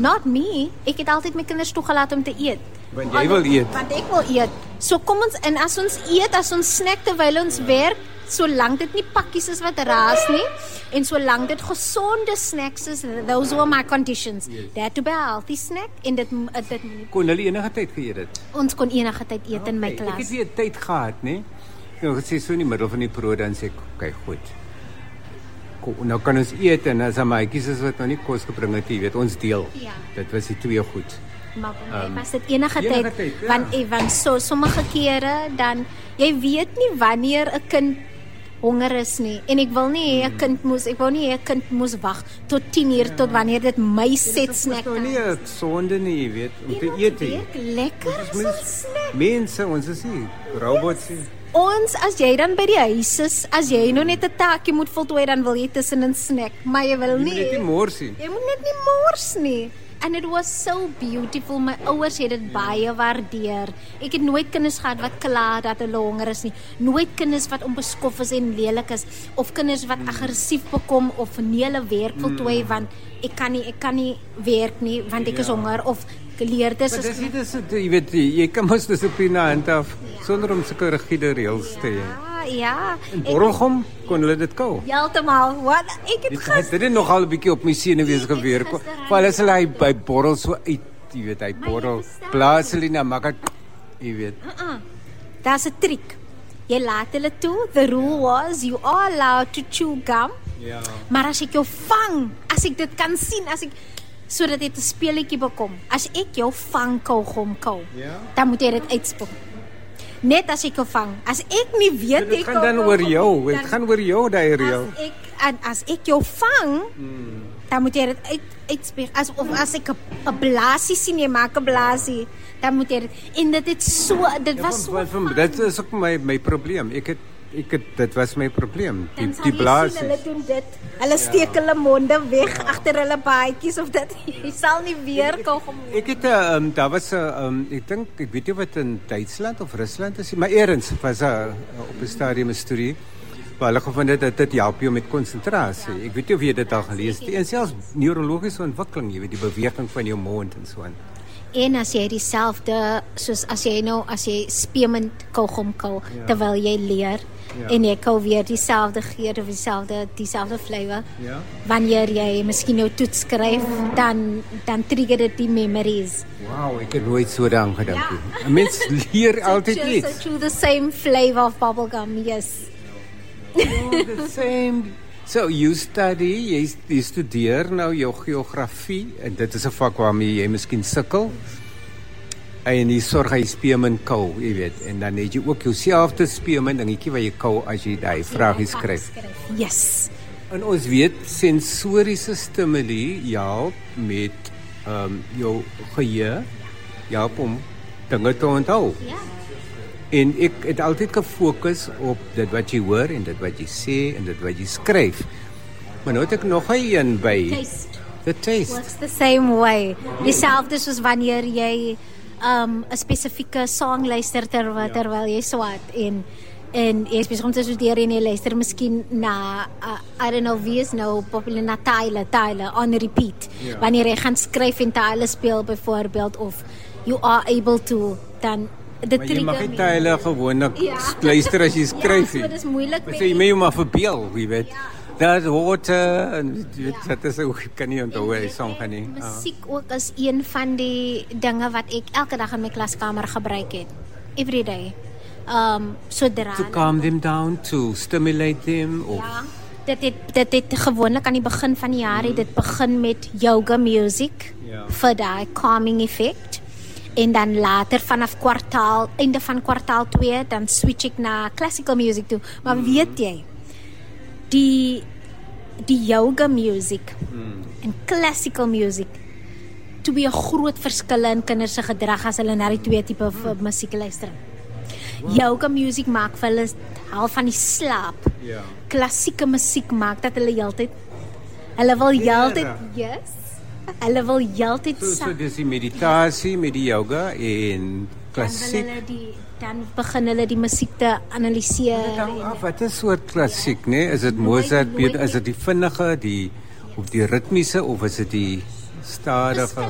Not me. Ek het altyd my kinders toegelaat om te eet. Want jy wil eet. Want ek wil eet. So kom ons, en as ons eet, as ons snack terwyl ons werk, solank dit nie pakkies is wat raas nie, en solank dit gesonde snacks is, those were my conditions. That to be a healthy snack, en dit Kon hulle enige tyd geëet het? ons kon enige tyd eet in my Ek klas. het weer tyd gehad, né? Nou gesê so in die middel van die brood dan sê ek, okay, goed. Nou kan ons eet en as 'n maatjies is wat nou nie kos gebring het, jy weet, ons deel. Ja. Dit was die twee goed. Maar vir my was dit enige enige tyd, tyd, ja. want so sommige kere dan jy weet nie wanneer 'n kind honger is nie, en ek wil nie hê 'n kind moes wag tot 10:00 tot wanneer dit my set snack Dit is nou nie 'n sonde nie, jy weet, om te eet nie. Lekker so snack. Mense, ons is nie robots nie. Ons, as jy dan by die huis is, as jy nou net 'n taakie moet voltooi, dan wil jy tussen 'n snack, maar jy wil Jy moet nie. net nie mors nie. Jy moet net nie mors nie. And it was so beautiful. My ouers het dit baie waardeer. Ek het nooit kinders gehad wat kla dat hulle honger is nie. Nooit kinders wat onbeskof is en lelik is, of kinders wat aggressief bekom of nie hulle werk voltooi want ek kan nie werk nie want ek is honger, of geleerdes Maar is dis jy weet, jy kan mos dissipline handhaaf sonder om sulke rigiede reëls te hê. ja. In Borrelgom kon hulle dit kou. Heeltemal. Wat ek het Dit het nogal 'n bietjie op my senuwees gebeur. Val as hulle by borrel so uit, jy weet, hy borrel. Blaas hulle na maak, jy weet. Daar's 'n triek. Jy laat hulle toe. The rule was you are allowed to chew gum. Ja. Maar as ek jou vang, as ek dit kan sien, sodat dit 'n speletjie bekom. As ek jou vang kaugom kou, Ja. dan moet jy dit uitspoel. Net as ek jou vang. As ek nie weet Dit gaan dan oor jou. Dit gaan oor jou daai reël. As ek jou vang, dan moet jy dit uitspoel. As ek 'n blaasie sien, jy maak 'n blaasie, dan moet jy dit. En dit was so. Dit is ook my probleem. Dit was my probleem. Die blaas. blaas. Hulle doen dit. Hulle steek hulle monde weg agter hulle baadjies of dit. Jy sal nie weer kaugom. Ek het daar was 'n ek dink ek weet nie wat in Duitsland of Rusland is, maar eers was op 'n stadium 'n studie waar hulle gevind het dat dit help jou met konsentrasie. Ek weet nie of jy dit al gelees het. En selfs neurologiese ontwikkeling, jy weet, die beweging van jou mond en so aan. En as jy dieselfde soos as jy spemend kaugom kou terwyl jy leer en jy kou weer dieselfde geur of dieselfde flavour. Ja. Wanneer jy miskien jou toets skryf, dan trigger dit die memories. Wow, ek het nooit so daaraan gedink nie. 'n Mens leer altyd iets. So the same flavor of bubblegum, yes. The same. So you study, jy studeer nou jou geografie en dit is 'n vak waarmee jy miskien sukkel. En jy sorg hy spemend kou, jy weet. En dan het jy ook jouself te spemend dingetjie wat jy kou as jy daai vragie skryf. Yes. En ons weet sensoriese stimuli help met jou geheue, help om dinge te onthou. Ja. En ek het altyd gefokus op dit wat jy hoor en dit wat jy sê en dit wat jy skryf. Maar nou het ek nog 'n een by. Taste. The taste. Works the same way. Dieselfde soos wanneer jy 'n spesifieke song luister terwyl jy swat en jy is besig om te studeer en jy luister miskien na I don't know wie is nou popular na Tyler on repeat. Ja. Wanneer jy gaan skryf en Tyler speel byvoorbeeld of you are able to dan dit Maar jy mag nie tyle gewoonlik luister as jy skryf nie. Ja, so dis moeilik met jy moet maar verbeel, jy weet. Dat water en dit is ook kan nie onthou hy song gaan nie. Musiek ook is een van die dinge wat ek elke dag in my klaskamer gebruik het. Every day. Sodra To calm them down, to stimulate them of dit het gewoonlik aan die begin van die jaar dit begin met yoga music vir daai calming effect. En dan later vanaf einde van kwartaal 2 dan switch ek na classical music toe. Maar weet jy, die yoga music en classical music, twee groot verskille in kinders se gedrag as hulle na die twee tipe musiek luister. Yoga music maak vir hulle half van die slaap. Ja. Klassieke musiek maak dat hulle heeltyd hulle wil heeltyd so dis die meditasie met die yoga en klassiek. Dan begin hulle die musiek te analiseer. Wat is soort klassiek, né? Is dit Mozart, is dit die vinnige, of die ritmiese of is dit die stadige?